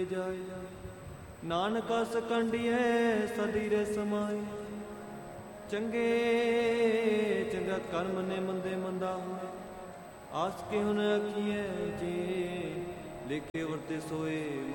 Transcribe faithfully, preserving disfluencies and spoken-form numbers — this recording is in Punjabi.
ਜਾਏ। ਨਾਨਕ ਅਸ ਕੰਢੀਐ ਸਦੀਰੇ ਸਮਾਏ। ਚੰਗੇ ਚੰਗਾ ਕਰਮ ਨੇ ਮੰਦੇ ਮੰਦਾ ਹੋਏ। ਆਸ ਕੇ ਹੁਣ ਆਖੀਐ ਜੇ ਲਿਖੇ ਵਰਤੇ ਸੋਏ।